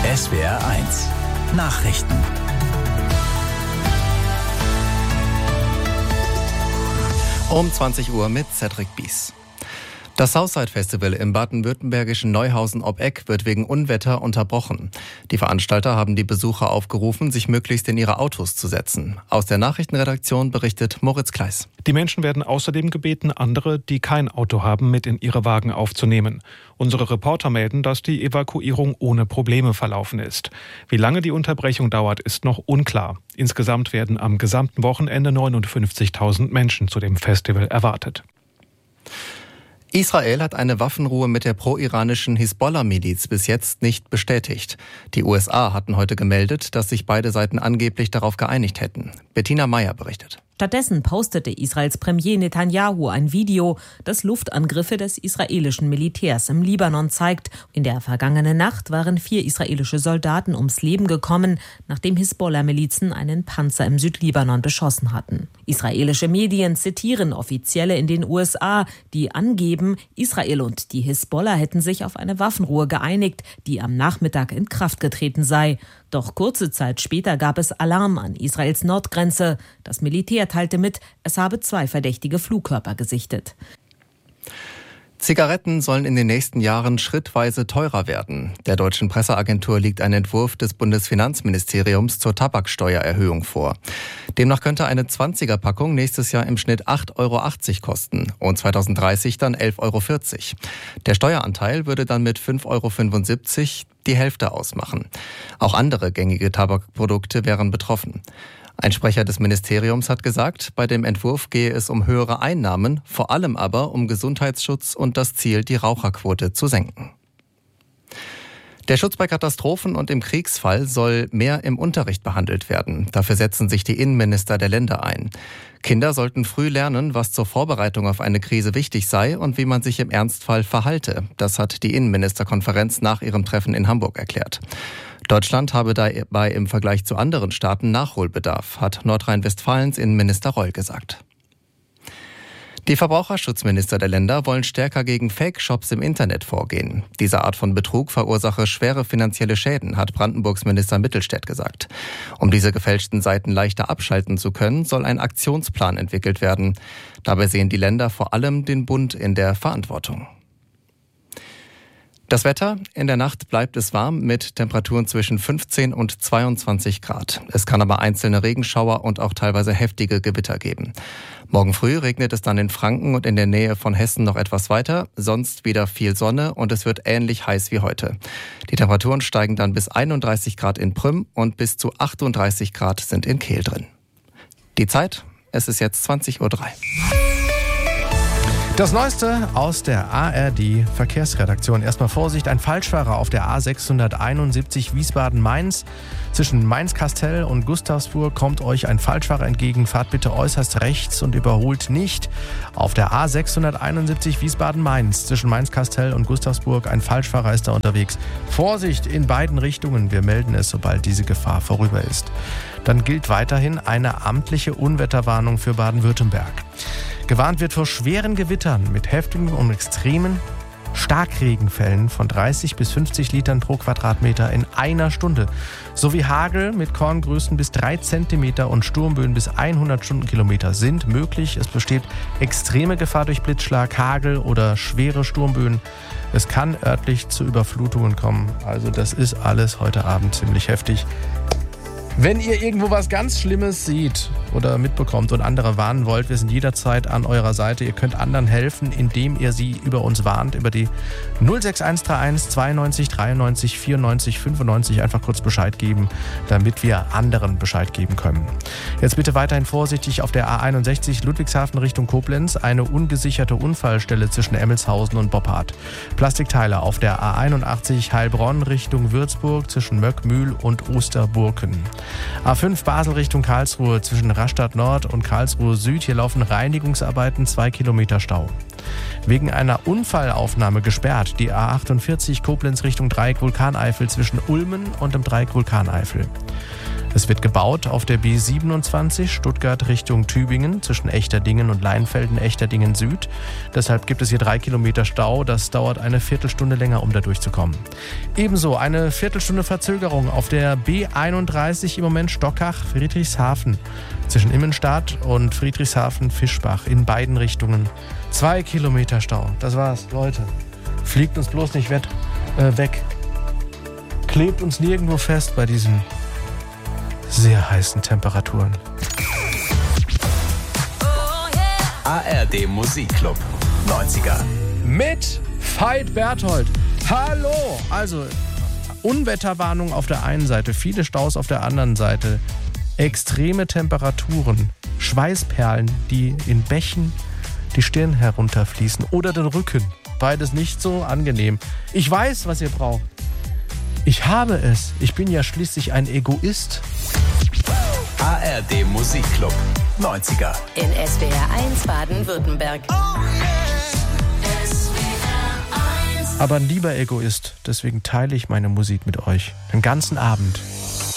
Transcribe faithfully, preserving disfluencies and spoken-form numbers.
S W R eins Nachrichten. Um zwanzig Uhr mit Cedric Bies. Das Southside Festival im baden-württembergischen Neuhausen ob Eck wird wegen Unwetter unterbrochen. Die Veranstalter haben die Besucher aufgerufen, sich möglichst in ihre Autos zu setzen. Aus der Nachrichtenredaktion berichtet Moritz Kleis. Die Menschen werden außerdem gebeten, andere, die kein Auto haben, mit in ihre Wagen aufzunehmen. Unsere Reporter melden, dass die Evakuierung ohne Probleme verlaufen ist. Wie lange die Unterbrechung dauert, ist noch unklar. Insgesamt werden am gesamten Wochenende neunundfünfzigtausend Menschen zu dem Festival erwartet. Israel hat eine Waffenruhe mit der pro-iranischen Hisbollah-Miliz bis jetzt nicht bestätigt. Die U S A hatten heute gemeldet, dass sich beide Seiten angeblich darauf geeinigt hätten. Bettina Meyer berichtet. Stattdessen postete Israels Premier Netanyahu ein Video, das Luftangriffe des israelischen Militärs im Libanon zeigt. In der vergangenen Nacht waren vier israelische Soldaten ums Leben gekommen, nachdem Hisbollah-Milizen einen Panzer im Südlibanon beschossen hatten. Israelische Medien zitieren Offizielle in den U S A, die angeben, Israel und die Hisbollah hätten sich auf eine Waffenruhe geeinigt, die am Nachmittag in Kraft getreten sei. Doch kurze Zeit später gab es Alarm an Israels Nordgrenze. Das Militär teilte mit, es habe zwei verdächtige Flugkörper gesichtet. Zigaretten sollen in den nächsten Jahren schrittweise teurer werden. Der deutschen Presseagentur liegt ein Entwurf des Bundesfinanzministeriums zur Tabaksteuererhöhung vor. Demnach könnte eine zwanziger-Packung nächstes Jahr im Schnitt acht Euro achtzig kosten und zweitausenddreißig dann elf Euro vierzig. Der Steueranteil würde dann mit fünf Euro fünfundsiebzig die Hälfte ausmachen. Auch andere gängige Tabakprodukte wären betroffen. Ein Sprecher des Ministeriums hat gesagt, bei dem Entwurf gehe es um höhere Einnahmen, vor allem aber um Gesundheitsschutz und das Ziel, die Raucherquote zu senken. Der Schutz bei Katastrophen und im Kriegsfall soll mehr im Unterricht behandelt werden. Dafür setzen sich die Innenminister der Länder ein. Kinder sollten früh lernen, was zur Vorbereitung auf eine Krise wichtig sei und wie man sich im Ernstfall verhalte. Das hat die Innenministerkonferenz nach ihrem Treffen in Hamburg erklärt. Deutschland habe dabei im Vergleich zu anderen Staaten Nachholbedarf, hat Nordrhein-Westfalens Innenminister Reul gesagt. Die Verbraucherschutzminister der Länder wollen stärker gegen Fake-Shops im Internet vorgehen. Diese Art von Betrug verursache schwere finanzielle Schäden, hat Brandenburgs Minister Mittelstädt gesagt. Um diese gefälschten Seiten leichter abschalten zu können, soll ein Aktionsplan entwickelt werden. Dabei sehen die Länder vor allem den Bund in der Verantwortung. Das Wetter: In der Nacht bleibt es warm mit Temperaturen zwischen fünfzehn und zweiundzwanzig Grad. Es kann aber einzelne Regenschauer und auch teilweise heftige Gewitter geben. Morgen früh regnet es dann in Franken und in der Nähe von Hessen noch etwas weiter, sonst wieder viel Sonne und es wird ähnlich heiß wie heute. Die Temperaturen steigen dann bis einunddreißig Grad in Prüm und bis zu achtunddreißig Grad sind in Kehl drin. Die Zeit: Es ist jetzt zwanzig Uhr drei. Das Neueste aus der A R D-Verkehrsredaktion. Erstmal Vorsicht, ein Falschfahrer auf der A sechshunderteinundsiebzig Wiesbaden-Mainz. Zwischen Mainz-Kastell und Gustavsburg kommt euch ein Falschfahrer entgegen. Fahrt bitte äußerst rechts und überholt nicht. Auf der A sechshunderteinundsiebzig Wiesbaden-Mainz zwischen Mainz-Kastell und Gustavsburg. Ein Falschfahrer ist da unterwegs. Vorsicht in beiden Richtungen. Wir melden es, sobald diese Gefahr vorüber ist. Dann gilt weiterhin eine amtliche Unwetterwarnung für Baden-Württemberg. Gewarnt wird vor schweren Gewittern mit heftigen und extremen Starkregenfällen von dreißig bis fünfzig Litern pro Quadratmeter in einer Stunde. Sowie Hagel mit Korngrößen bis drei Zentimeter und Sturmböen bis hundert Stundenkilometer sind möglich. Es besteht extreme Gefahr durch Blitzschlag, Hagel oder schwere Sturmböen. Es kann örtlich zu Überflutungen kommen. Also das ist alles heute Abend ziemlich heftig. Wenn ihr irgendwo was ganz Schlimmes seht oder mitbekommt und andere warnen wollt, wir sind jederzeit an eurer Seite. Ihr könnt anderen helfen, indem ihr sie über uns warnt, über die null sechs eins drei eins zweiundneunzig dreiundneunzig vierundneunzig fünfundneunzig. Einfach kurz Bescheid geben, damit wir anderen Bescheid geben können. Jetzt bitte weiterhin vorsichtig auf der A einundsechzig Ludwigshafen Richtung Koblenz. Eine ungesicherte Unfallstelle zwischen Emmelshausen und Boppard. Plastikteile auf der A einundachtzig Heilbronn Richtung Würzburg zwischen Möckmühl und Osterburken. A fünf Basel Richtung Karlsruhe zwischen Rastatt Nord und Karlsruhe Süd. Hier laufen Reinigungsarbeiten, zwei Kilometer Stau. Wegen einer Unfallaufnahme gesperrt die A achtundvierzig Koblenz Richtung Dreieck Vulkaneifel zwischen Ulmen und dem Dreieck Vulkaneifel. Es wird gebaut auf der B siebenundzwanzig Stuttgart Richtung Tübingen zwischen Echterdingen und Leinfelden, Echterdingen Süd. Deshalb gibt es hier drei Kilometer Stau. Das dauert eine Viertelstunde länger, um da durchzukommen. Ebenso eine Viertelstunde Verzögerung auf der B einunddreißig im Moment Stockach-Friedrichshafen zwischen Immenstadt und Friedrichshafen-Fischbach in beiden Richtungen. Zwei Kilometer Stau. Das war's, Leute. Fliegt uns bloß nicht wett, äh, weg. Klebt uns nirgendwo fest bei diesen sehr heißen Temperaturen. A R D Musikclub neunziger. Mit Veit Berthold. Hallo! Also, Unwetterwarnung auf der einen Seite, viele Staus auf der anderen Seite, extreme Temperaturen, Schweißperlen, die in Bächen die Stirn herunterfließen oder den Rücken. Beides nicht so angenehm. Ich weiß, was ihr braucht. Ich habe es. Ich bin ja schließlich ein Egoist. A R D Musikclub neunziger. In S W R eins Baden-Württemberg. Oh yeah. S W R eins. Aber ein lieber Egoist. Deswegen teile ich meine Musik mit euch. Den ganzen Abend.